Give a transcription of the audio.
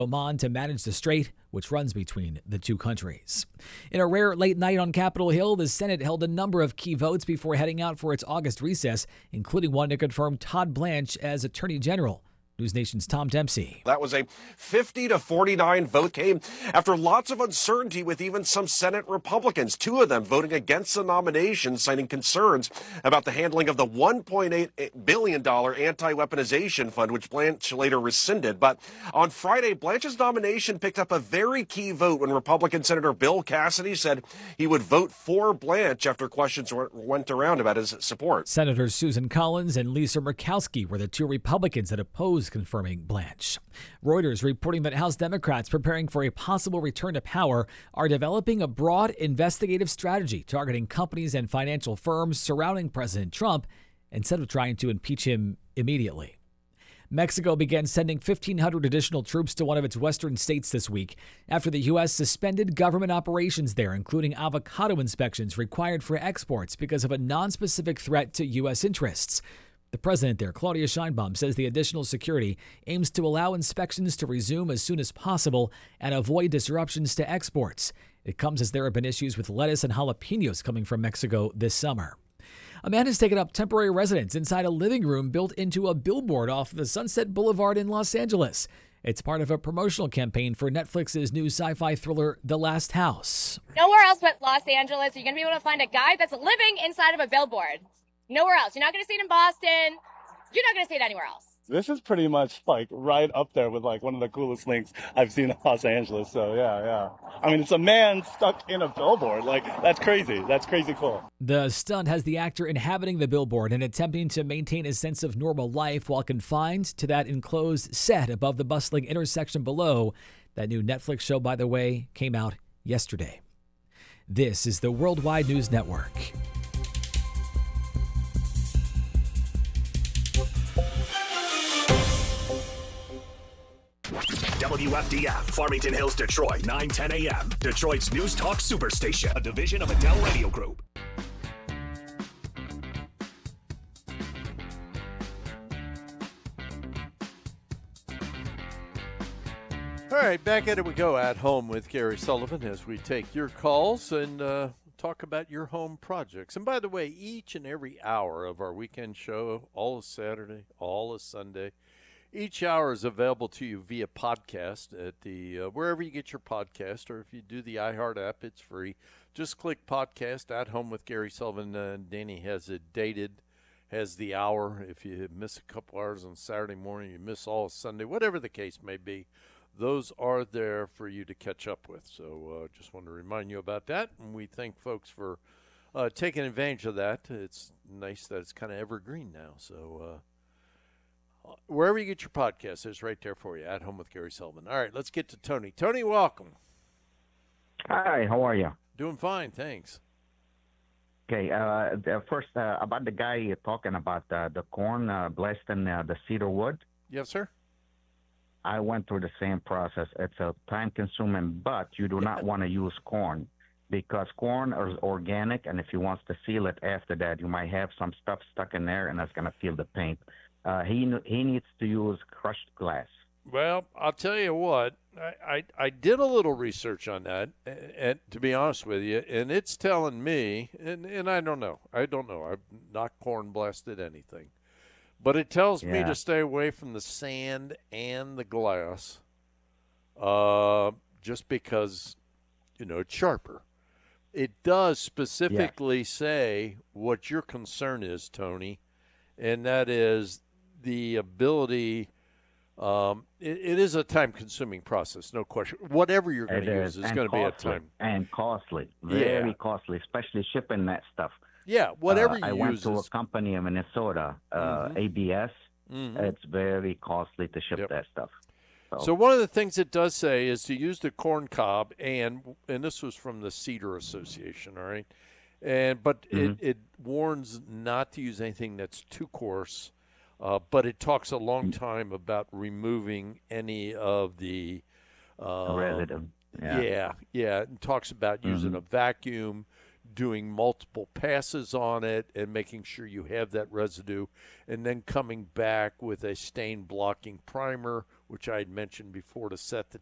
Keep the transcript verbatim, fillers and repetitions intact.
Oman to manage the strait, which runs between the two countries. In a rare late night on Capitol Hill, the Senate held a number of key votes before heading out for its August recess, including one to confirm Todd Blanche as Attorney General. News Nation's Tom Dempsey. That was a fifty to forty-nine vote came after lots of uncertainty with even some Senate Republicans, two of them voting against the nomination, citing concerns about the handling of the one point eight billion dollars anti-weaponization fund, which Blanche later rescinded. But on Friday, Blanche's nomination picked up a very key vote when Republican Senator Bill Cassidy said he would vote for Blanche after questions went around about his support. Senators Susan Collins and Lisa Murkowski were the two Republicans that opposed confirming Blanche. Reuters reporting that House Democrats preparing for a possible return to power are developing a broad investigative strategy targeting companies and financial firms surrounding President Trump instead of trying to impeach him immediately. Mexico began sending fifteen hundred additional troops to one of its western states this week after the U S suspended government operations there, including avocado inspections required for exports because of a nonspecific threat to U S interests. The president there, Claudia Sheinbaum, says the additional security aims to allow inspections to resume as soon as possible and avoid disruptions to exports. It comes as there have been issues with lettuce and jalapenos coming from Mexico this summer. A man has taken up temporary residence inside a living room built into a billboard off the Sunset Boulevard in Los Angeles. It's part of a promotional campaign for Netflix's new sci-fi thriller, The Last House. Nowhere else but Los Angeles are you going to be able to find a guy that's living inside of a billboard. Nowhere else. You're not going to see it in Boston. You're not going to see it anywhere else. This is pretty much like right up there with like one of the coolest things I've seen in Los Angeles. So yeah, yeah. I mean, it's a man stuck in a billboard. Like, that's crazy. That's crazy cool. The stunt has the actor inhabiting the billboard and attempting to maintain a sense of normal life while confined to that enclosed set above the bustling intersection below. That new Netflix show, by the way, came out yesterday. This is the Worldwide News Network. W F D F, Farmington Hills, Detroit, nine ten a.m. Detroit's News Talk Superstation, a division of Adele Radio Group. All right, back at it we go at home with Gary Sullivan as we take your calls and uh, talk about your home projects. And by the way, each and every hour of our weekend show, all is Saturday, all is Sunday, each hour is available to you via podcast at the uh, wherever you get your podcast, or if you do the iHeart app, it's free. Just click podcast at home with Gary Sullivan. Uh, Danny has it dated, has the hour. If you miss a couple hours on Saturday morning, you miss all of Sunday, whatever the case may be, those are there for you to catch up with. So uh, just want to remind you about that, and we thank folks for uh, taking advantage of that. It's nice that it's kind of evergreen now, so uh wherever you get your podcast, it's right there for you. At Home with Gary Sullivan. All right, let's get to Tony. Tony, welcome. Hi, how are you? Doing fine, thanks. Okay, uh, the first uh, about the guy you're talking about, uh, the corn uh, blasting uh, the cedar wood. Yes, sir. I went through the same process. It's a time-consuming, but you do not want to use corn because corn is organic, and if you want to seal it after that, you might have some stuff stuck in there, and that's going to feel the paint. Uh, he he needs to use crushed glass. Well, I'll tell you what, I, I, I did a little research on that, and, and to be honest with you, and it's telling me, and, and I don't know, I don't know, I've not corn blasted anything, but it tells yeah. me to stay away from the sand and the glass, uh, just because, you know, it's sharper. It does specifically yeah. say what your concern is, Tony, and that is the ability um, it, it is a time-consuming process, no question. Whatever you're going to use is, is going to be a time. And costly, very yeah. costly, especially shipping that stuff. Yeah, whatever uh, you I use. went to is... a company in Minnesota, uh, mm-hmm. A B S. Mm-hmm. It's very costly to ship yep. that stuff. So. so one of the things it does say is to use the corn cob, and and this was from the Cedar Association, all right? And But mm-hmm. it, it warns not to use anything that's too coarse. Uh, but it talks a long time about removing any of the uh, residue. Yeah, yeah, yeah. It talks about mm-hmm. using a vacuum, doing multiple passes on it, and making sure you have that residue, and then coming back with a stain blocking primer which I had mentioned before to set the